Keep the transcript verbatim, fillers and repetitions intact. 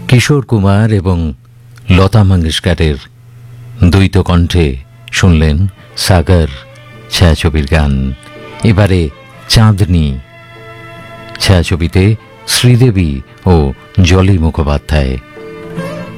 কিশোর কুমার এবং লতা মঙ্গেশকরের দ্বৈত কণ্ঠে শুনলেন সাগর ছায়াছবির গান। এবারে চাঁদনি ছায়াছবিতে শ্রীদেবী ও জলি মুখোপাধ্যায়।